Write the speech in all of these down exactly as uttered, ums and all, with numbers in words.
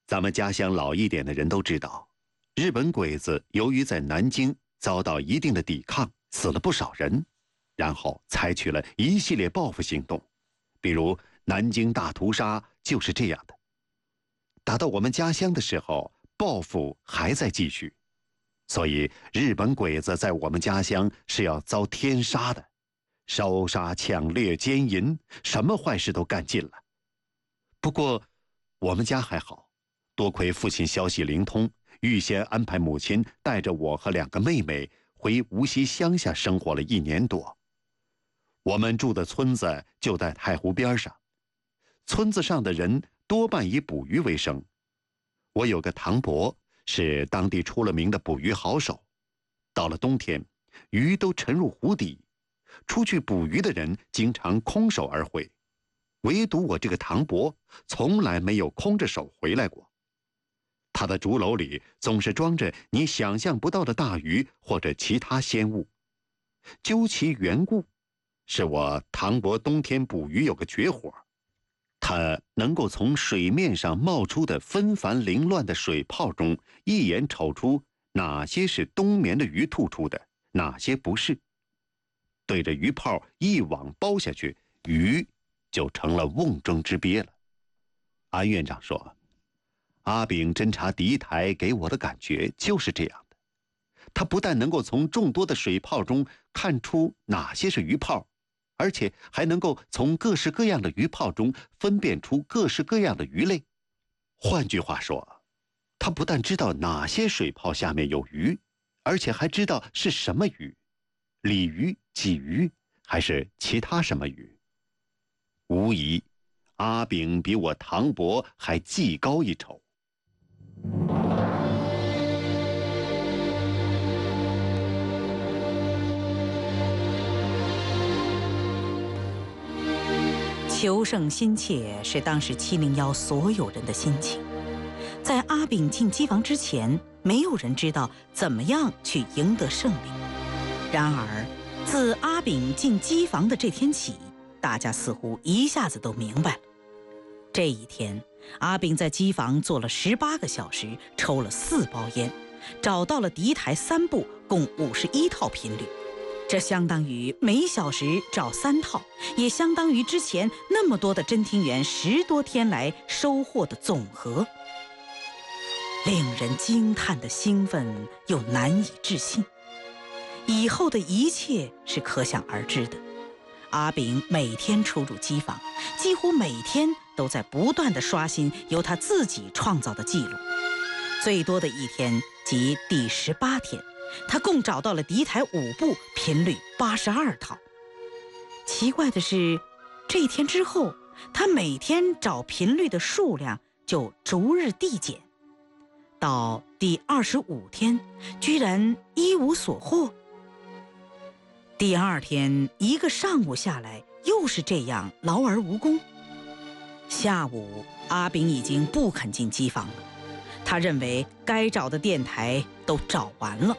咱们家乡老一点的人都知道，日本鬼子由于在南京遭到一定的抵抗，死了不少人，然后采取了一系列报复行动，比如南京大屠杀就是这样的。打到我们家乡的时候，报复还在继续，所以日本鬼子在我们家乡是要遭天杀的，烧杀抢掠奸淫，什么坏事都干尽了。不过我们家还好，多亏父亲消息灵通，预先安排母亲带着我和两个妹妹回无锡乡下生活了一年多。我们住的村子就在太湖边上，村子上的人多半以捕鱼为生。我有个堂伯是当地出了名的捕鱼好手，到了冬天，鱼都沉入湖底，出去捕鱼的人经常空手而回，唯独我这个堂伯从来没有空着手回来过。他的竹篓里总是装着你想象不到的大鱼或者其他鲜物。究其缘故，是我堂伯冬天捕鱼有个绝活，他能够从水面上冒出的纷繁凌乱的水泡中，一眼瞅出哪些是冬眠的鱼吐出的，哪些不是。对着鱼泡一网包下去，鱼就成了瓮中之鳖了。安院长说，阿炳侦察敌台给我的感觉就是这样的，他不但能够从众多的水泡中看出哪些是鱼泡，而且还能够从各式各样的鱼泡中分辨出各式各样的鱼类。换句话说，他不但知道哪些水泡下面有鱼，而且还知道是什么鱼，鲤鱼、鲫鱼还是其他什么鱼。无疑，阿炳比我堂伯还技高一筹。 求胜心切是当时七零一所有人的心情。在阿炳进机房之前，没有人知道怎么样去赢得胜利。然而，自阿炳进机房的这天起，大家似乎一下子都明白了。这一天，阿炳在机房坐了十八个小时，抽了四包烟，找到了敌台三部，共五十一套频率。这相当于每小时找三套，也相当于之前那么多的侦听员十多天来收获的总和。令人惊叹的兴奋又难以置信。以后的一切是可想而知的。阿炳每天出入机房，几乎每天都在不断地刷新由他自己创造的记录。最多的一天即第十八天，他共找到了敌台五部，频率八十二套。奇怪的是，这一天之后，他每天找频率的数量就逐日递减，到第二十五天，居然一无所获。第二天一个上午下来，又是这样劳而无功。下午，阿炳已经不肯进机房了，他认为该找的电台都找完了。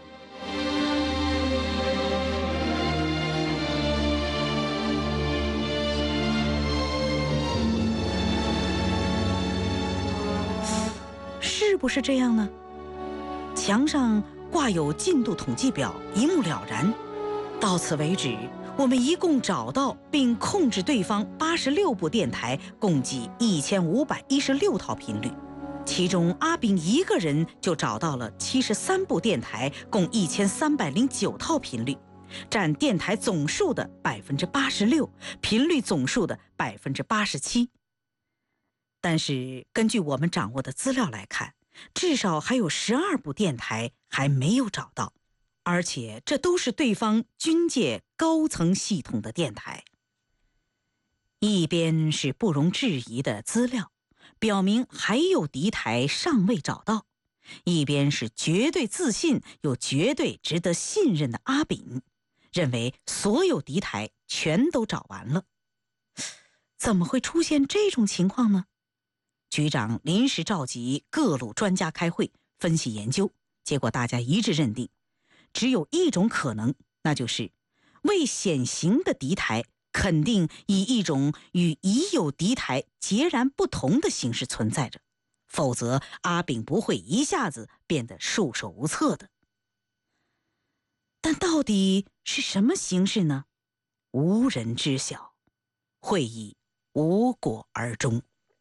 是不是这样呢？墙上挂有进度统计表，一目了然。到此为止，我们一共找到并控制对方八十六部电台，共计一千五百一十六套频率。其中阿炳一个人就找到了七十三部电台，共一千三百零九套频率，占电台总数的百分之八十六，频率总数的百分之八十七。但是根据我们掌握的资料来看，至少还有十二部电台还没有找到，而且这都是对方军界高层系统的电台。一边是不容置疑的资料，表明还有敌台尚未找到；一边是绝对自信又绝对值得信任的阿炳，认为所有敌台全都找完了。怎么会出现这种情况呢？局长临时召集各路专家开会分析研究，结果大家一致认定，只有一种可能，那就是未显形的敌台肯定以一种与已有敌台截然不同的形式存在着， 否则阿炳不会一下子变得束手无策的。但到底是什么形式呢？无人知晓，会以无果而终。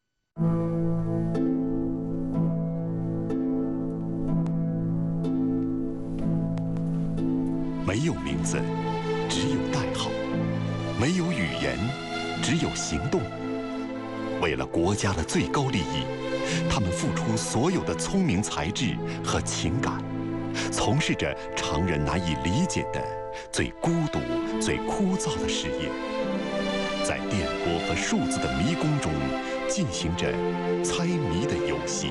没有名字，只有代号；没有语言，只有行动。为了国家的最高利益，他们付出所有的聪明才智和情感，从事着常人难以理解的最孤独、最枯燥的事业，在电波和数字的迷宫中进行着猜谜的游戏。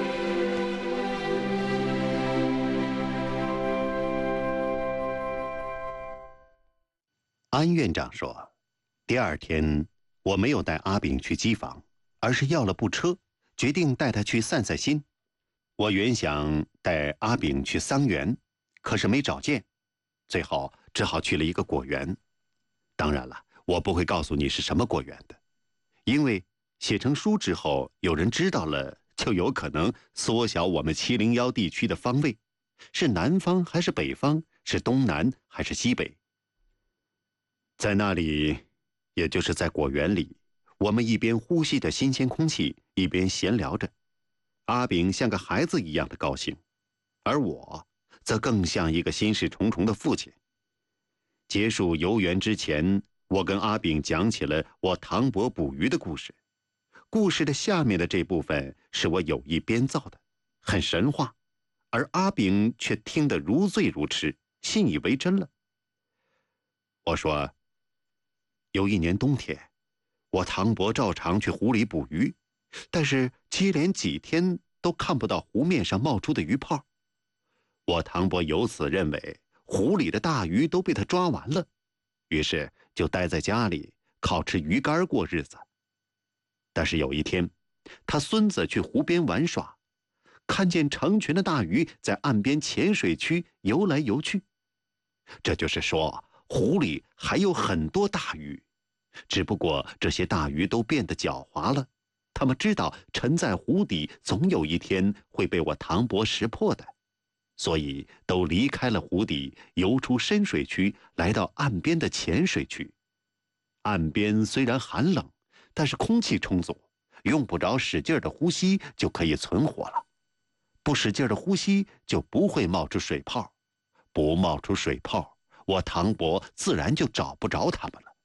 安院长说，第二天我没有带阿炳去机房，而是要了部车，决定带他去散散心。我原想带阿炳去桑园，可是没找见，最后只好去了一个果园。当然了，我不会告诉你是什么果园的，因为写成书之后，有人知道了，就有可能缩小我们七零幺地区的方位，是南方还是北方，是东南还是西北。在那里，也就是在果园里，我们一边呼吸着新鲜空气，一边闲聊着。阿炳像个孩子一样的高兴，而我则更像一个心事重重的父亲。结束游园之前，我跟阿炳讲起了我唐伯捕鱼的故事。故事的下面的这部分是我有意编造的，很神话，而阿炳却听得如醉如痴，信以为真了。我说，有一年冬天，我唐伯照常去湖里捕鱼，但是接连几天都看不到湖面上冒出的鱼泡。我唐伯由此认为湖里的大鱼都被他抓完了，于是就待在家里靠吃鱼干过日子。但是有一天，他孙子去湖边玩耍，看见成群的大鱼在岸边浅水区游来游去。这就是说，湖里还有很多大鱼，只不过这些大鱼都变得狡猾了，他们知道沉在湖底总有一天会被我唐伯识破的，所以都离开了湖底，游出深水区，来到岸边的浅水区。岸边虽然寒冷，但是空气充足，用不着使劲的呼吸就可以存活了。不使劲的呼吸就不会冒出水泡，不冒出水泡，我唐伯自然就找不着他们了。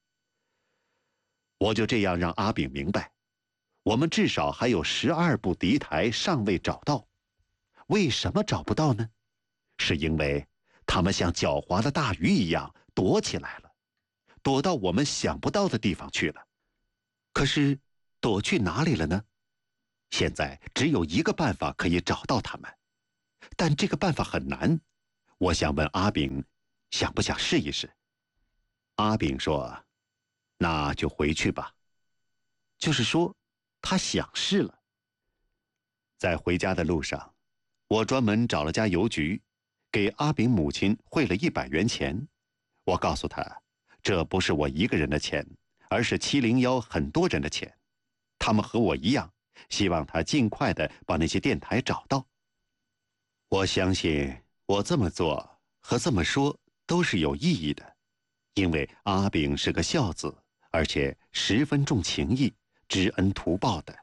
我就这样让阿炳明白，我们至少还有十二部敌台尚未找到。为什么找不到呢？是因为他们像狡猾的大鱼一样躲起来了，躲到我们想不到的地方去了。可是躲去哪里了呢？现在只有一个办法可以找到他们，但这个办法很难。我想问阿炳，想不想试一试？阿炳说，那就回去吧。就是说，他想试了。在回家的路上，我专门找了家邮局，给阿炳母亲汇了一百元钱。我告诉他，这不是我一个人的钱，而是七零幺很多人的钱，他们和我一样，希望他尽快的把那些电台找到。我相信我这么做和这么说都是有意义的，因为阿炳是个孝子，而且十分重情义，知恩图报的。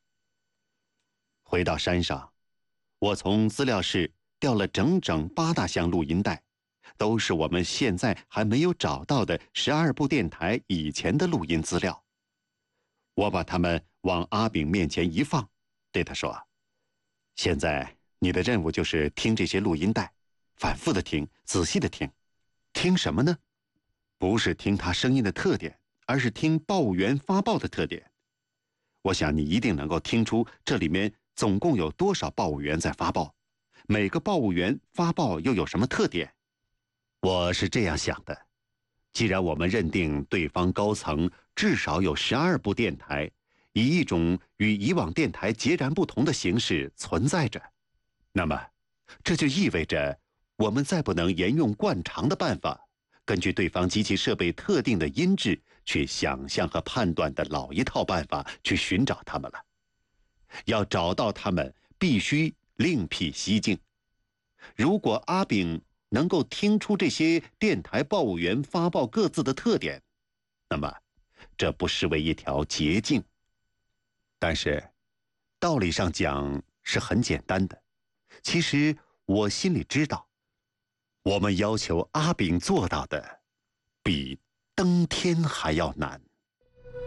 回到山上，我从资料室调了整整八大箱录音带，都是我们现在还没有找到的十二部电台以前的录音资料。我把它们往阿炳面前一放，对他说，现在你的任务就是听这些录音带，反复的听，仔细的听。听什么呢？不是听他声音的特点，而是听报务员发报的特点。我想你一定能够听出这里面总共有多少报务员在发报，每个报务员发报又有什么特点。我是这样想的，既然我们认定对方高层至少有十二部电台，以一种与以往电台截然不同的形式存在着，那么这就意味着我们再不能沿用惯常的办法，根据对方机器设备特定的音质去想象和判断的老一套办法去寻找它们了。 要找到他们，必须另辟蹊径。如果阿炳能够听出这些电台报务员发报各自的特点，那么这不失为一条捷径。但是道理上讲是很简单的，其实我心里知道，我们要求阿炳做到的比登天还要难。